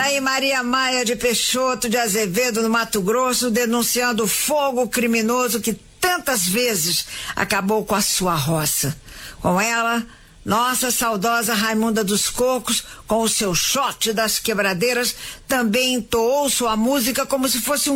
Tá aí Maria Maia de Peixoto de Azevedo, no Mato Grosso, denunciando o fogo criminoso que tantas vezes acabou com a sua roça. Com ela, nossa saudosa Raimunda dos Cocos, com o seu shot das quebradeiras, também entoou sua música como se fosse um